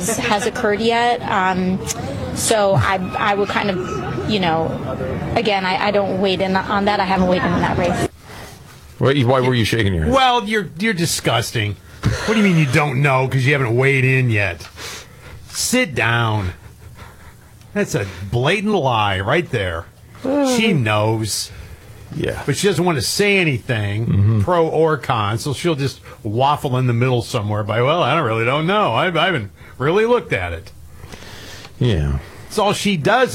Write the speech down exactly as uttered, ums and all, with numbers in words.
has has occurred yet. Um, so I I would kind of, you know, again, I, I don't weigh in on that. I haven't weighed in on that race. Why, why were you shaking your head? Well, you're you're disgusting. What do you mean you don't know because you haven't weighed in yet? Sit down. That's a blatant lie right there. She knows. Yeah. But she doesn't want to say anything, mm-hmm. pro or con, so she'll just waffle in the middle somewhere by, well, I don't really don't know. I, I haven't really looked at it. Yeah. That's all she does.